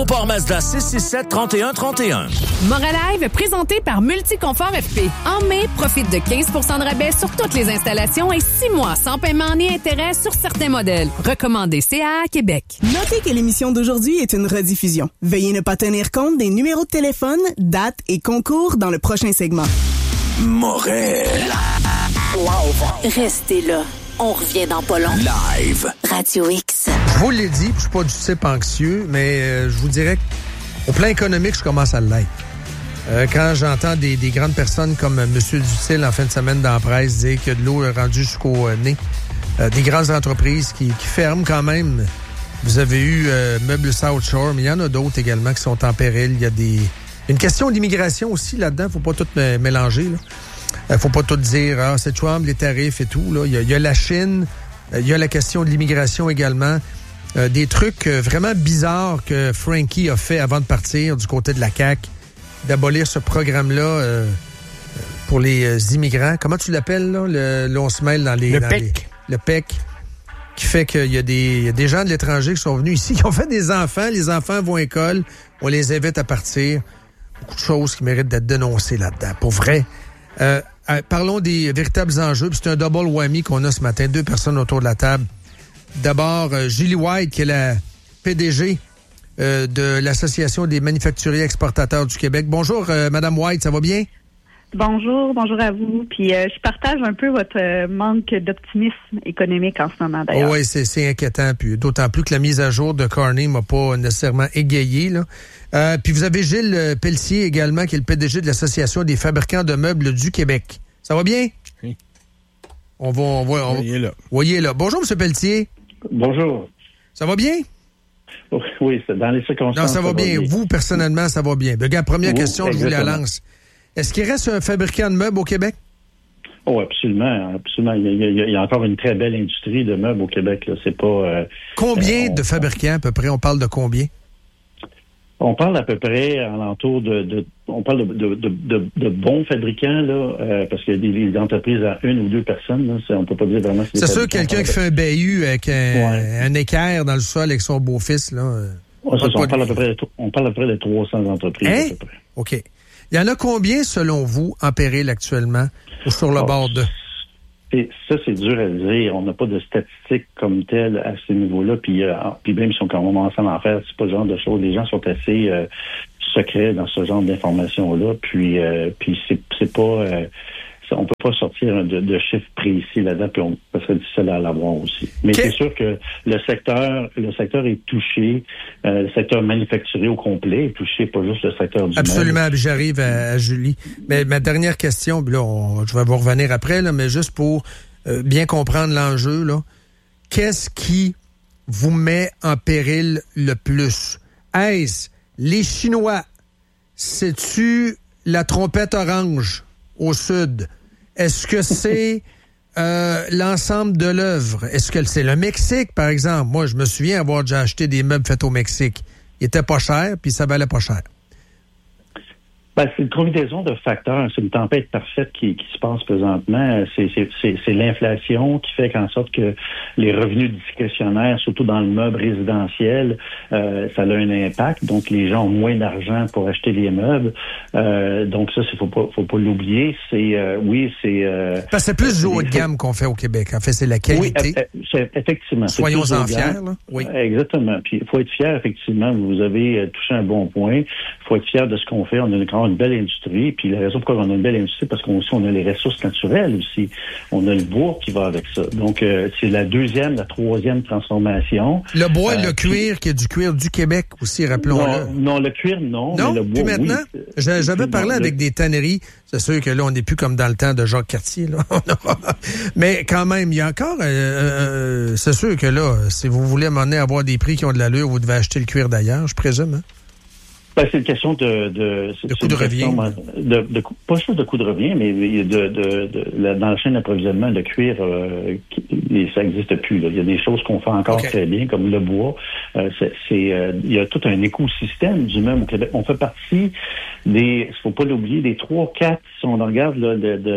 Au port Mazda 667-3131. Moralive, présenté par Multiconfort FP. En mai, profite de 15 % de rabais sur toutes les installations et 6 mois sans paiement ni intérêt sur certains modèles. Recommandé CAA Québec. Notez que l'émission d'aujourd'hui est une rediffusion. Veuillez ne pas tenir compte des numéros de téléphone, dates et concours dans le prochain segment. Morel. Live. Restez là. On revient dans pas long. Live. Radio X. Je vous l'ai dit, je suis pas du type anxieux, mais je vous dirais qu'au plan économique, je commence à l'être. Quand j'entends des grandes personnes comme M. Dutil en fin de semaine dans la presse dire qu'il y a de l'eau rendue jusqu'au nez, des grandes entreprises qui ferment quand même. Vous avez eu Meubles South Shore, mais il y en a d'autres également qui sont en péril. Il y a une question d'immigration aussi là-dedans, faut pas tout mélanger, là. Faut pas tout dire, c'est Trump, les tarifs et tout. Là. Il y a la Chine, il y a la question de l'immigration également. Des trucs vraiment bizarres que Frankie a fait avant de partir du côté de la CAQ, d'abolir ce programme-là pour les immigrants. Comment tu l'appelles, là? Là, on se mêle dans les... Le PEC. Le PEC, qui fait qu'il y a des gens de l'étranger qui sont venus ici, qui ont fait des enfants. Les enfants vont à l'école, on les invite à partir. Beaucoup de choses qui méritent d'être dénoncées là-dedans, pour vrai. Parlons des véritables enjeux. Puis c'est un double whammy qu'on a ce matin. 2 personnes autour de la table. D'abord, Julie White, qui est la PDG de l'Association des manufacturiers exportateurs du Québec. Bonjour, Madame White, ça va bien? Bonjour à vous. Puis je partage un peu votre manque d'optimisme économique en ce moment, d'ailleurs. Oui, c'est inquiétant. Puis d'autant plus que la mise à jour de Carney m'a pas nécessairement égayé, là. Puis vous avez Gilles Pelletier également, qui est le PDG de l'Association des fabricants de meubles du Québec. Ça va bien? Oui. Voyez là. Bonjour, M. Pelletier. Bonjour. Ça va bien? Oui, c'est dans les circonstances. Non, ça va bien. Vous, personnellement, ça va bien. Regarde, première question, je vous la exactement. lance. Est-ce qu'il reste un fabricant de meubles au Québec? Oh, absolument. Il y a encore une très belle industrie de meubles au Québec. Là. C'est pas. Combien de fabricants, à peu près? On parle de combien? On parle à peu près alentour on parle de bons fabricants, là, parce qu'il y a des entreprises à 1 ou 2 personnes. Là, on peut pas dire vraiment. C'est sûr, quelqu'un qui fait un bahut avec un équerre dans le sol avec son beau-fils, là. On parle à peu près de 300 entreprises. Hein? À peu près. OK. Il y en a combien, selon vous, en péril actuellement ou sur le bord de? Ça, c'est dur à dire. On n'a pas de statistiques comme telles à ce niveau-là. Puis même si on commence à en faire, c'est pas ce genre de choses. Les gens sont assez secrets dans ce genre d'informations-là. Puis c'est pas... on peut pas sortir de chiffres précis là-dedans, puis ça serait difficile à l'avoir aussi. Mais c'est sûr que le secteur est touché, le secteur manufacturier au complet est touché, pas juste le secteur du Absolument, j'arrive à Julie. Mais ma dernière question, puis là, je vais vous revenir après, là, mais juste pour bien comprendre l'enjeu, là, qu'est-ce qui vous met en péril le plus? Est-ce les Chinois? C'est-tu la trompette orange au sud? Est-ce que c'est l'ensemble de l'œuvre? Est-ce que c'est le Mexique, par exemple? Moi, je me souviens avoir déjà acheté des meubles faits au Mexique. Ils étaient pas chers, puis ça valait pas cher. C'est une combinaison de facteurs. C'est une tempête parfaite qui se passe présentement. C'est l'inflation qui fait qu'en sorte que les revenus discrétionnaires, surtout dans le meuble résidentiel, ça a un impact. Donc, les gens ont moins d'argent pour acheter les meubles. Donc, ça, faut pas l'oublier. Parce que c'est plus du haut de gamme qu'on fait au Québec. En fait, c'est la qualité. Oui, effectivement. Soyons-en fiers, là. Oui. Exactement. Puis, il faut être fier, effectivement. Vous avez touché un bon point. Il faut être fier de ce qu'on fait. On a quand même une belle industrie. Puis la raison pourquoi on a une belle industrie, parce qu'on a les ressources naturelles aussi. On a le bois qui va avec ça. Donc, c'est la 2e, la 3e transformation. Le bois et le cuir, qui est du cuir du Québec aussi, rappelons-le. Non, le cuir, non. Non, mais le bois, puis maintenant, oui. J'avais parlé avec des tanneries. C'est sûr que là, on n'est plus comme dans le temps de Jacques Cartier, là. Mais quand même, il y a encore... c'est sûr que là, si vous voulez m'emmener à avoir des prix qui ont de l'allure, vous devez acheter le cuir d'ailleurs, je présume, hein? C'est une question de coût de revient. Pas juste de coût de revient, mais dans la chaîne d'approvisionnement de cuir, ça n'existe plus. Là. Il y a des choses qu'on fait encore très bien, comme le bois. Il y a tout un écosystème du meuble au Québec. On fait partie il faut pas l'oublier, des 3-4, si on regarde là,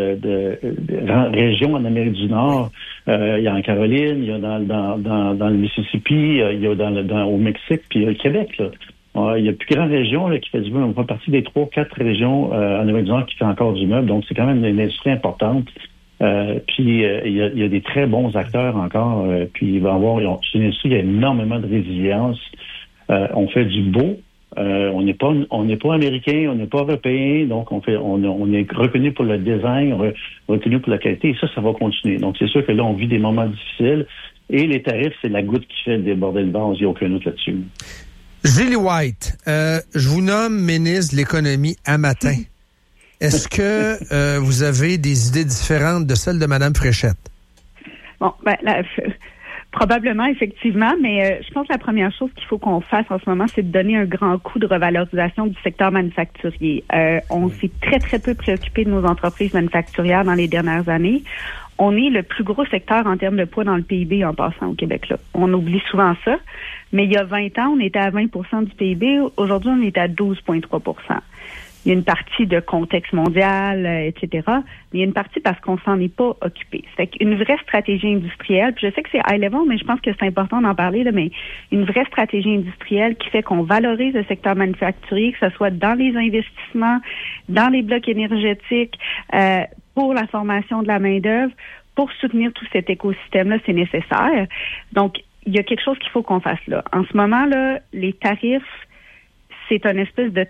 de régions en Amérique du Nord. Il y a en Caroline, il y a dans le Mississippi, il y a au Mexique, puis il y a le Québec, là. Il y a plus grande région là, qui fait du meuble. On fait partie des 3-4 régions en Nouvelle-Zélande qui fait encore du meuble. Donc, c'est quand même une industrie importante. Puis, il y a des très bons acteurs encore. Puis, il va y avoir... C'est une industrie, il y a énormément de résilience. On fait du beau. On n'est pas américain, on n'est pas européen, donc on est reconnu pour le design, reconnu pour la qualité, et ça va continuer. Donc c'est sûr que là, on vit des moments difficiles, et les tarifs, c'est la goutte qui fait déborder le vase, il n'y a aucun doute là-dessus. Julie White, je vous nomme ministre de l'Économie à matin. Est-ce que vous avez des idées différentes de celles de Mme Fréchette? Bon, probablement, effectivement, mais je pense que la première chose qu'il faut qu'on fasse en ce moment, c'est de donner un grand coup de revalorisation du secteur manufacturier. On s'est très, très peu préoccupé de nos entreprises manufacturières dans les dernières années. On est le plus gros secteur en termes de poids dans le PIB en passant au Québec. Là. On oublie souvent ça, mais il y a 20 ans, on était à 20 % du PIB. Aujourd'hui, on est à 12,3 %. Il y a une partie de contexte mondial, etc. Mais il y a une partie parce qu'on s'en est pas occupé. C'est une vraie stratégie industrielle. Puis je sais que c'est high level, mais je pense que c'est important d'en parler. Là, mais une vraie stratégie industrielle qui fait qu'on valorise le secteur manufacturier, que ce soit dans les investissements, dans les blocs énergétiques, pour la formation de la main-d'œuvre, pour soutenir tout cet écosystème-là, c'est nécessaire. Donc, il y a quelque chose qu'il faut qu'on fasse là. En ce moment, là, les tarifs, c'est une espèce de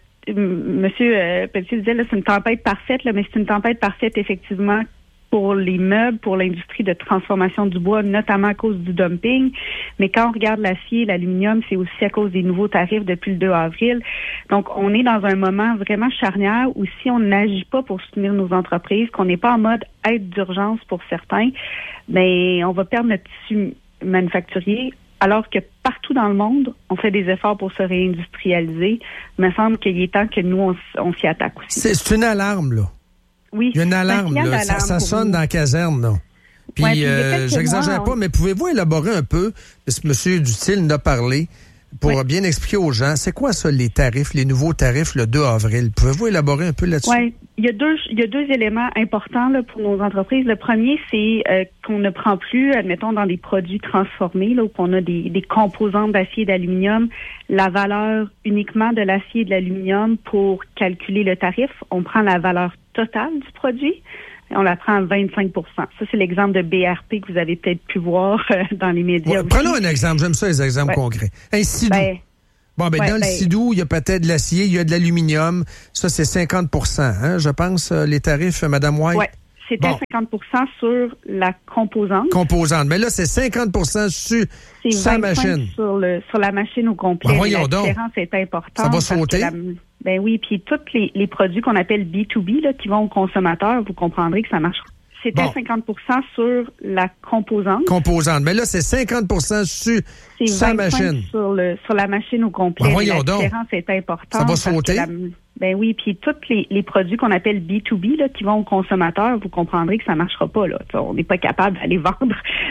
Monsieur Pelletier disait, là, c'est une tempête parfaite, là, mais c'est une tempête parfaite, effectivement, pour les meubles, pour l'industrie de transformation du bois, notamment à cause du dumping. Mais quand on regarde l'acier et l'aluminium, c'est aussi à cause des nouveaux tarifs depuis le 2 avril. Donc, on est dans un moment vraiment charnière où si on n'agit pas pour soutenir nos entreprises, qu'on n'est pas en mode aide d'urgence pour certains, ben, on va perdre notre tissu manufacturier. Alors que partout dans le monde, on fait des efforts pour se réindustrialiser. Il me semble qu'il est temps que nous, on s'y attaque aussi. C'est une alarme, là. Oui. Il y a une alarme, là. Ça sonne dans la caserne, là. Puis, j'exagère pas, mais pouvez-vous élaborer un peu, parce que M. Dutil en a parlé, pour bien expliquer aux gens, c'est quoi ça, les tarifs, les nouveaux tarifs le 2 avril? Pouvez-vous élaborer un peu là-dessus? Oui, il y a deux éléments importants là, pour nos entreprises. Le premier, c'est qu'on ne prend plus, admettons, dans des produits transformés, là, où on a des composantes d'acier et d'aluminium, la valeur uniquement de l'acier et de l'aluminium pour calculer le tarif. On prend la valeur totale du produit. On la prend à 25 %. Ça, c'est l'exemple de BRP que vous avez peut-être pu voir dans les médias. Ouais, prenons un exemple. J'aime ça, les exemples concrets. Un Sidou. Dans le Sidou, il y a peut-être de l'acier, il y a de l'aluminium. Ça, c'est 50 % je pense, les tarifs, Mme White. Oui, c'était 50 % sur la composante. Mais là, c'est 50 % sur sa machine. Sur la machine au complet. Ben, voyons la différence est importante. Ça va sauter? Ben oui, puis tous les produits qu'on appelle B2B, là, qui vont aux consommateurs, vous comprendrez que ça marche. C'était 50 % sur la composante. Mais là, c'est 50 % sur sa machine. Sur la machine au complet. Ben, la différence est importante. Ça va sauter? Ben oui, puis tous les produits qu'on appelle B2B, là, qui vont aux consommateurs, vous comprendrez que ça marchera pas, là. On n'est pas capable d'aller vendre